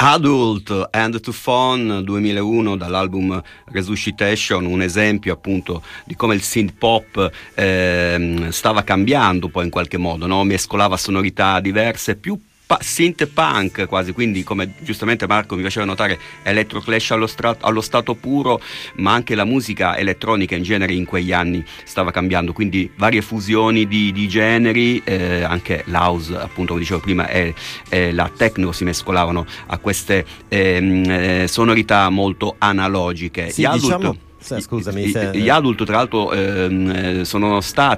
Adult and to Phone 2001 dall'album Resuscitation, un esempio appunto di come il synth pop stava cambiando poi in qualche modo, no? Mescolava sonorità diverse, più synth punk quasi, quindi come giustamente Marco mi faceva notare electro clash allo stato puro, ma anche la musica elettronica in genere in quegli anni stava cambiando, quindi varie fusioni di generi, anche l'house appunto come dicevo prima e la techno si mescolavano a queste sonorità molto analogiche. Sì, diciamo. Scusami, gli Adult tra l'altro sono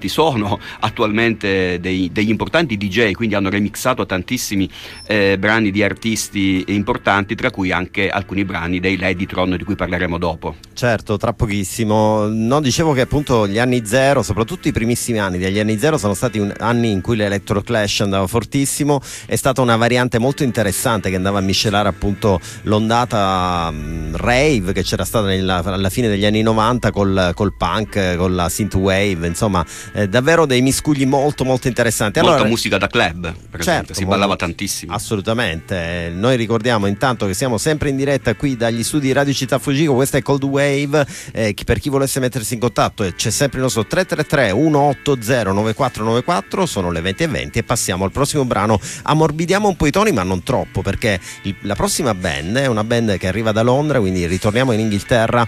attualmente degli importanti DJ, quindi hanno remixato tantissimi brani di artisti importanti, tra cui anche alcuni brani dei Ladytron di cui parleremo dopo. Certo, tra pochissimo. No, dicevo che appunto gli anni zero, soprattutto i primissimi anni degli anni zero, sono stati anni in cui l'electro clash andava fortissimo. È stata una variante molto interessante che andava a miscelare appunto l'ondata rave che c'era stata alla fine degli anni 90 col punk, con la synthwave, insomma davvero dei miscugli molto molto interessanti. Molta musica da club, per esempio, si ballava tantissimo. Assolutamente. Noi ricordiamo intanto che siamo sempre in diretta qui dagli studi Radio Città Fujiko, questa è Cold Wave, per chi volesse mettersi in contatto c'è sempre il nostro 333 180 9494, sono le 20:20 e passiamo al prossimo brano. Ammorbidiamo un po' i toni ma non troppo, perché la prossima band è una band che arriva da Londra, quindi ritorniamo in Inghilterra.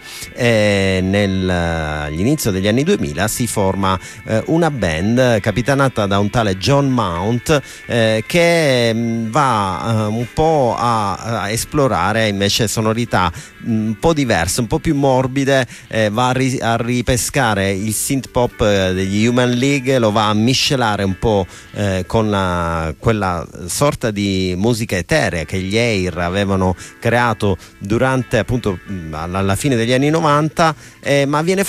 All'inizio degli anni 2000 si forma una band capitanata da un tale John Mount che va un po' a esplorare invece sonorità un po' diverse, un po' più morbide, va a ripescare il synth pop degli Human League, lo va a miscelare un po' con quella sorta di musica eterea che gli Air avevano creato durante appunto alla fine degli anni 90, ma viene